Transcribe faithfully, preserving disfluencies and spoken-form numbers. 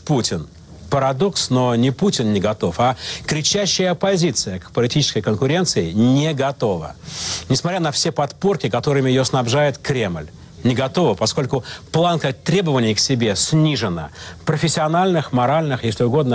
Путин. Парадокс, но не Путин не готов, а кричащая оппозиция к политической конкуренции не готова. Несмотря на все подпорки, которыми ее снабжает Кремль. Не готова, поскольку планка требований к себе снижена. Профессиональных, моральных, если угодно,